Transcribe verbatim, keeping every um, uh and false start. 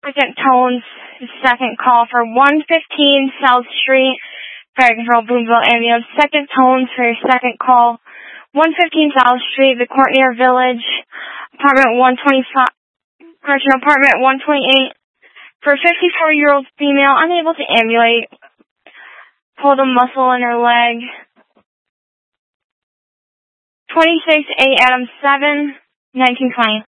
Second Tones, second call for one fifteen South Street, Fire Control Boonville Ambulance. Second Tones for your second call, one fifteen South Street, the Courtney Village, apartment one twenty-five, correction, apartment one twenty-eight, for a fifty-four-year-old female unable to ambulate, pulled a muscle in her leg. twenty-six A Adams seven, nineteen twenty.